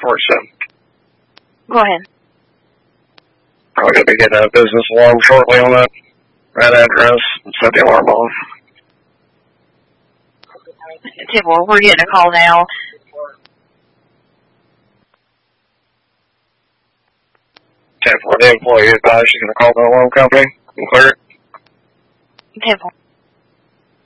report soon. Go ahead. Probably going to be getting a business alarm shortly on that address and set the alarm off. 10-4, we're getting a call now. 10-4, the employee advised she's going to call the alarm company and clear it. 10-4.